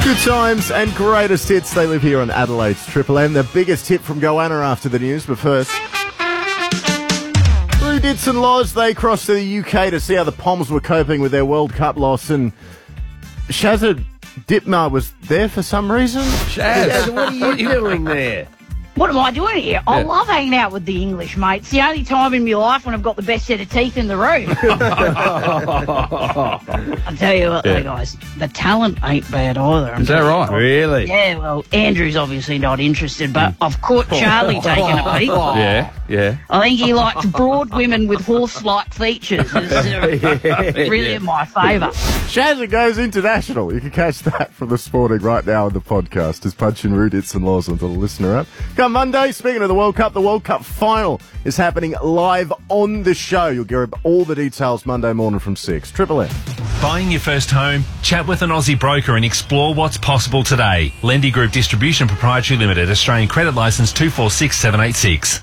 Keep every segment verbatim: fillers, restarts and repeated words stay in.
Good times and greatest hits. They live here on Adelaide's Triple M. The biggest hit from Goanna after the news, but first... Through Dits and Loz, they crossed to the U K to see how the Poms were coping with their World Cup loss, and Shazza Dipmar was there for some reason. Shaz, Shaz what are you doing there? What am I doing here? I love hanging out with the English, mate. It's the only time in my life when I've got the best set of teeth in the room. I'll tell you what, Yeah. though, guys, the talent ain't bad either. I'm Is that telling right? you. Really? Yeah, well, Andrew's obviously not interested, but I've caught Charlie taking a peek. Yeah, yeah. I think he likes broad women with horse-like features. It's uh, really in my favour. Shazza goes international. You can catch that from the Sporting right now on the podcast. Just punch in Rue Dits and Loz onto the listener app. Come Monday, speaking of the World Cup, the World Cup final is happening live on the show. You'll get all the details Monday morning from six. Triple M. Buying your first home? Chat with an Aussie broker and explore what's possible today. Lendy Group Distribution Proprietary Limited, Australian Credit Licence two four six seven eight six.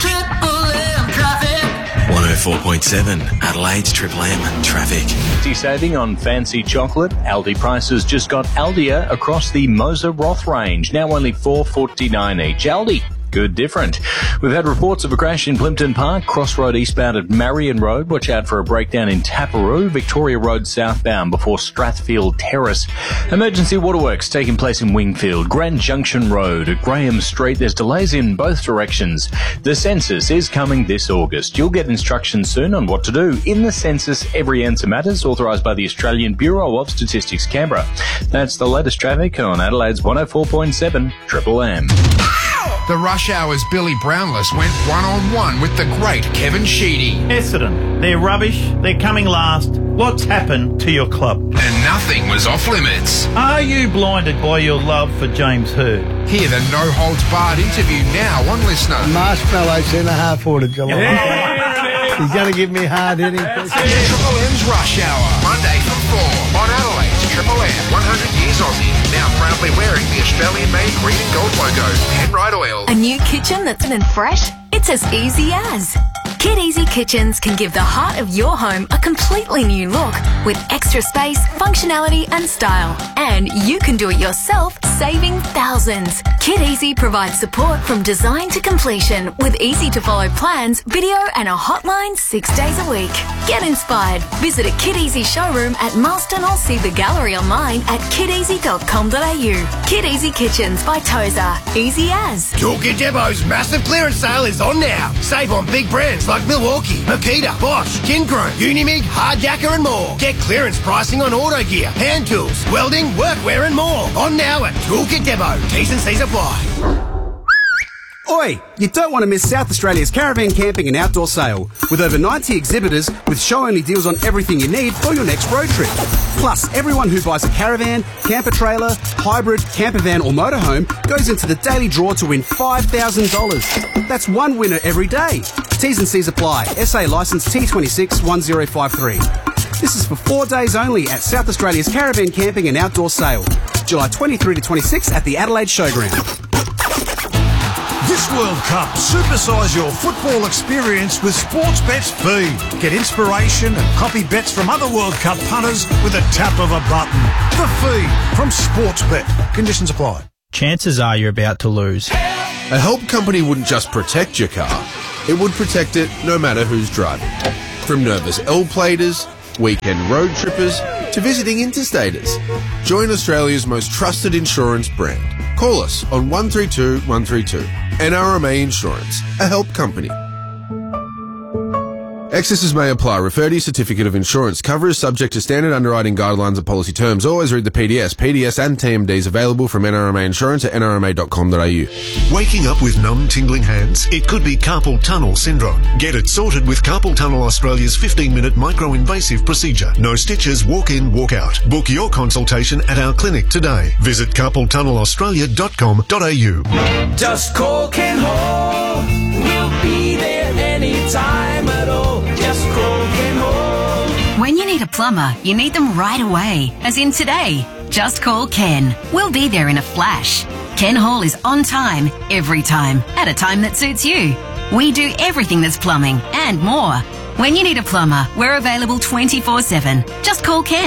one oh four point seven, Adelaide's Triple M traffic. Saving on fancy chocolate. Aldi prices just got Aldia across the Moser Roth range. Now only four forty-nine each. Aldi. Good different. We've had reports of a crash in Plimpton Park, Crossroad eastbound at Marion Road. Watch out for a breakdown in Taparoo, Victoria Road southbound before Strathfield Terrace. Emergency waterworks taking place in Wingfield, Grand Junction Road at Graham Street. There's delays in both directions. The census is coming this August. You'll get instructions soon on what to do. In the census, every answer matters, authorised by the Australian Bureau of Statistics, Canberra. That's the latest traffic on Adelaide's one oh four point seven Triple M. The Rush Hour's Billy Brownless went one-on-one with the great Kevin Sheedy. Essendon, they're rubbish, they're coming last. What's happened to your club? And nothing was off limits. Are you blinded by your love for James Hird? Hear the no-holds-barred interview now on Listener. Marshmallow centre half-ordered July. Yeah. He's going to give me hard hitting. Triple M's Rush Hour, Monday from four on Adelaide's Triple M. one hundred years Aussie, now proudly wearing the Australian-made green and gold logo. Penrite Oil. A new kitchen that's in and fresh? It's as easy as. Kid Easy Kitchens can give the heart of your home a completely new look with extra space, functionality and style. And you can do it yourself, saving thousands. Kid Easy provides support from design to completion with easy-to-follow plans, video and a hotline six days a week. Get inspired. Visit a Kid Easy showroom at Marston or see the gallery online at kid easy dot com dot a u. Kid Easy Kitchens by Tozer. Easy as. Toolkit Depot's massive clearance sale is on now. Save on big brands like Milwaukee, Makita, Bosch, Kinchrome, Unimig, Hardjacker and more. Get clearance pricing on auto gear, hand tools, welding, workwear and more. On now at Toolkit Depot. T's and C's apply. Oi! You don't want to miss South Australia's caravan camping and outdoor sale, with over ninety exhibitors with show-only deals on everything you need for your next road trip. Plus, everyone who buys a caravan, camper trailer, hybrid, camper van or motorhome goes into the daily draw to win five thousand dollars. That's one winner every day. T's and C's apply. S A licence T two six one zero five three. This is for four days only at South Australia's caravan camping and outdoor sale, July twenty-third to twenty-sixth at the Adelaide Showground. This World Cup, supersize your football experience with Sportsbet's Feed. Get inspiration and copy bets from other World Cup punters with a tap of a button. The Feed from Sportsbet. Conditions apply. Chances are you're about to lose. A help company wouldn't just protect your car, it would protect it no matter who's driving. From nervous L-platers, weekend road trippers, to visiting interstaters. Join Australia's most trusted insurance brand. Call us on one three two one three two. N R M A Insurance, a help company. Excesses may apply. Refer to your certificate of insurance. Cover is subject to standard underwriting guidelines and policy terms. Always read the P D S. P D S and T M Ds available from N R M A Insurance at N R M A dot com dot a u. Waking up with numb, tingling hands? It could be carpal tunnel syndrome. Get it sorted with Carpal Tunnel Australia's fifteen-minute micro-invasive procedure. No stitches, walk in, walk out. Book your consultation at our clinic today. Visit carpal tunnel australia dot com dot a u. Just call Ken Hall. We'll be there anytime at all. Just call Ken Hall. When you need a plumber, you need them right away, as in today. Just call Ken. We'll be there in a flash. Ken Hall is on time, every time, at a time that suits you. We do everything that's plumbing and more. When you need a plumber, we're available twenty-four seven. Just call Ken.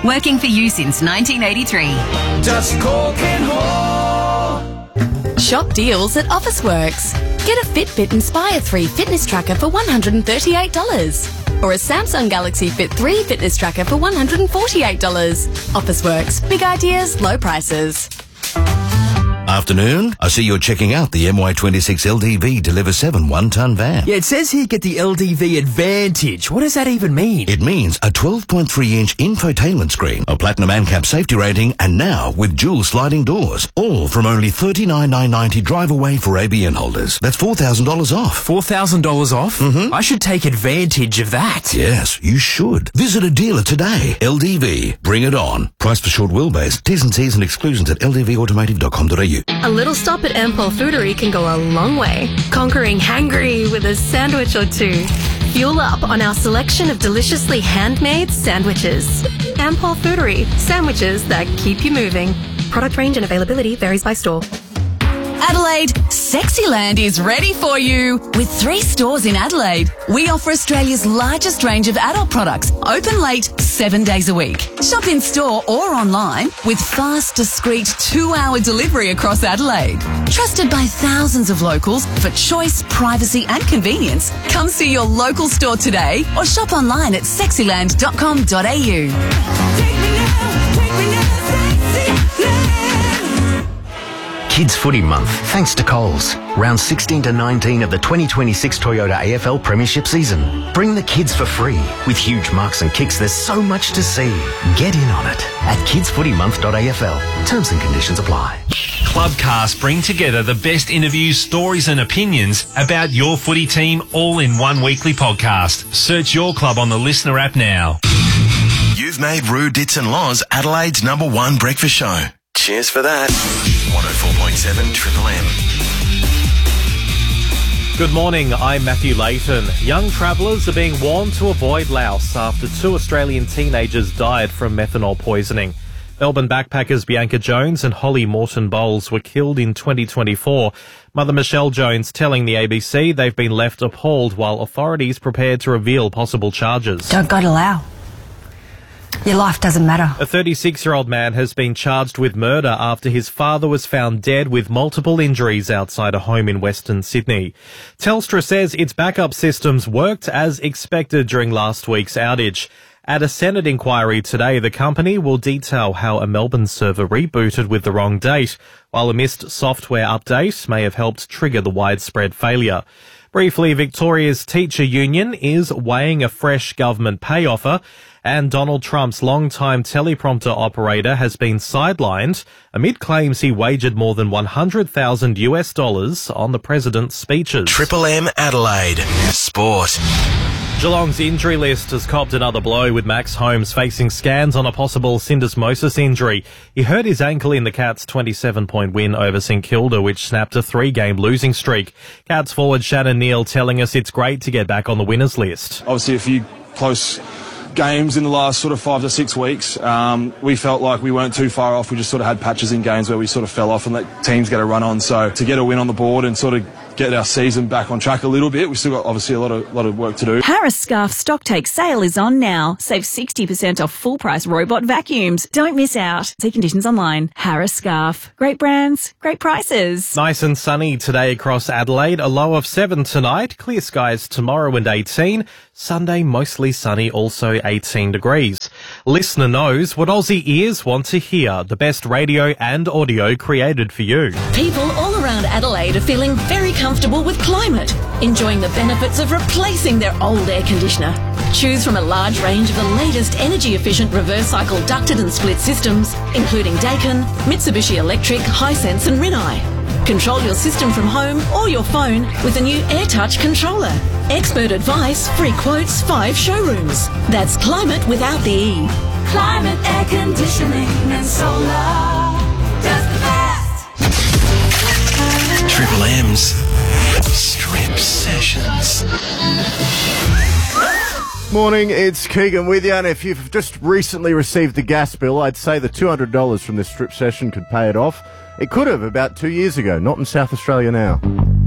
Working for you since nineteen eighty-three. Just call Ken Hall. Shop deals at Officeworks. Get a Fitbit Inspire three fitness tracker for one hundred thirty-eight dollars. Or a Samsung Galaxy Fit three fitness tracker for one hundred forty-eight dollars. Officeworks. Big ideas, low prices. Afternoon. I see you're checking out the M Y twenty-six L D V Deliver seven one-ton van. Yeah, it says here get the L D V Advantage. What does that even mean? It means a twelve point three inch infotainment screen, a platinum ANCAP safety rating, and now with dual sliding doors. All from only thirty-nine thousand nine hundred ninety drive away for A B N holders. That's four thousand dollars off. four thousand dollars off? Mm-hmm. I should take advantage of that. Yes, you should. Visit a dealer today. L D V. Bring it on. Price for short wheelbase. T's and C's and exclusions at l d v automotive dot com dot a u. A little stop at Ampol Foodery can go a long way, conquering hangry with a sandwich or two. Fuel up on our selection of deliciously handmade sandwiches. Ampol Foodery, sandwiches that keep you moving. Product range and availability varies by store. Adelaide, Sexyland is ready for you. With three stores in Adelaide, we offer Australia's largest range of adult products, open late, seven days a week. Shop in store or online with fast, discreet two-hour delivery across Adelaide. Trusted by thousands of locals for choice, privacy and convenience. Come see your local store today or shop online at sexyland dot com dot a u. Kids Footy Month, thanks to Coles. Round sixteen to nineteen of the twenty twenty-six Toyota A F L Premiership season. Bring the kids for free. With huge marks and kicks, there's so much to see. Get in on it at kids footy month dot a f l. Terms and conditions apply. Clubcast bring together the best interviews, stories and opinions about your footy team all in one weekly podcast. Search your club on the Listener app now. You've made Roo Dits and Laws Adelaide's number one breakfast show. Cheers for that. one oh four point seven Triple M. Good morning, I'm Matthew Layton. Young travellers are being warned to avoid Laos after two Australian teenagers died from methanol poisoning. Melbourne backpackers Bianca Jones and Holly Morton Bowles were killed in twenty twenty-four. Mother Michelle Jones telling the A B C they've been left appalled while authorities prepared to reveal possible charges. Don't go to Laos. Your life doesn't matter. A thirty-six-year-old man has been charged with murder after his father was found dead with multiple injuries outside a home in Western Sydney. Telstra says its backup systems worked as expected during last week's outage. At a Senate inquiry today, the company will detail how a Melbourne server rebooted with the wrong date, while a missed software update may have helped trigger the widespread failure. Briefly, Victoria's teacher union is weighing a fresh government pay offer, and Donald Trump's longtime teleprompter operator has been sidelined amid claims he wagered more than one hundred thousand US dollars on the president's speeches. Triple M Adelaide. Sport. Geelong's injury list has copped another blow with Max Holmes facing scans on a possible syndesmosis injury. He hurt his ankle in the Cats' twenty-seven point win over St Kilda, which snapped a three-game losing streak. Cats forward Shannon Neal telling us it's great to get back on the winners list. Obviously a few close games in the last sort of five to six weeks. Um, we felt like we weren't too far off. We just sort of had patches in games where we sort of fell off and let teams get a run on. So to get a win on the board and sort of get our season back on track a little bit, we've still got obviously a lot of lot of work to do. Harris Scarf stock take sale is on now. Save sixty percent off full price robot vacuums. Don't miss out. See conditions online. Harris Scarf. Great brands, great prices. Nice and sunny today across Adelaide. A low of seven tonight. Clear skies tomorrow and eighteen. Sunday mostly sunny, also eighteen degrees. Listener knows what Aussie ears want to hear. The best radio and audio created for you. People all around Adelaide are feeling very comfortable with climate, enjoying the benefits of replacing their old air conditioner. Choose from a large range of the latest energy-efficient reverse cycle ducted and split systems, including Daikin, Mitsubishi Electric, Hisense and Rinnai. Control your system from home or your phone with a new AirTouch controller. Expert advice, free quotes, five showrooms. That's climate without the E. Climate, air conditioning and solar. Just the best. Triple M's Strip Sessions. Morning, it's Keegan with you, and if you've just recently received the gas bill, I'd say the two hundred dollars from this strip session could pay it off. It could have about two years ago, not in South Australia now.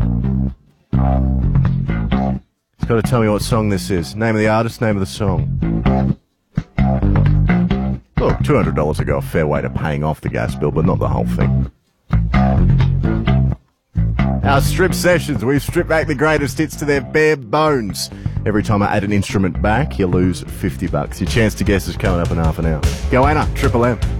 It's got to tell me what song this is. Name of the artist, name of the song. Look, two hundred dollars would go a fair way to paying off the gas bill, but not the whole thing. Our strip sessions, we've stripped back the greatest hits to their bare bones. Every time I add an instrument back, you lose fifty bucks. Your chance to guess is coming up in half an hour. Goanna, Triple M.